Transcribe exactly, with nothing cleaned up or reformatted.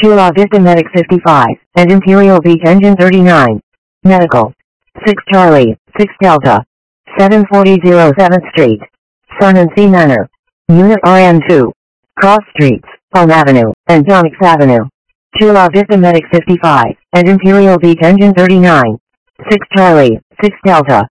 Chula Vista Medic fifty-five, and Imperial Beach Engine thirty-nine. Medical. six Charlie, six Delta. seven forty seventh Street. Sun and Sea Manor. Unit R N two. Cross Streets, Palm Avenue, and Donix Avenue. Chula Vista Medic fifty-five, and Imperial Beach Engine thirty-nine. six Charlie, six Delta.